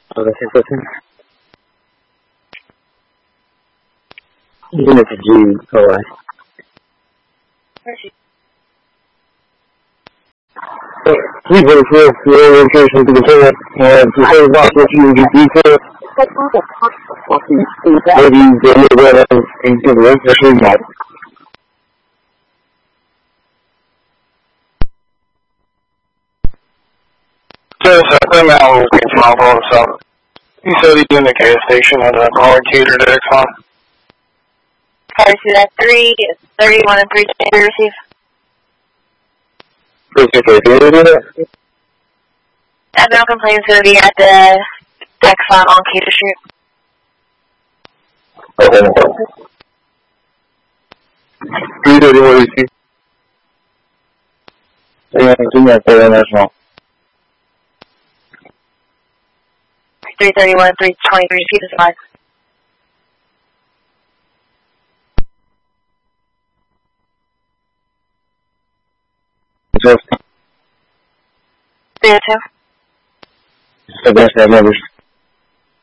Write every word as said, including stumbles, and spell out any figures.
Gracias, José. Unit G, alright. Please refer to your orientation to the toilet and to say about what you need detail. Maybe the other thing to the rest of the map. Just a man was getting my phone, so he said he's in the gas station at a car catered at Exxon. Car to that three, thirty-one and three to receive. Okay, do you do that? Admiral complaints going to be at the Exxon on Cater Street. Okay. three thirty-one receive. Yeah, do that for international. three thirty-one, three twenty-three, receive is five. Just three oh two. the best I've ever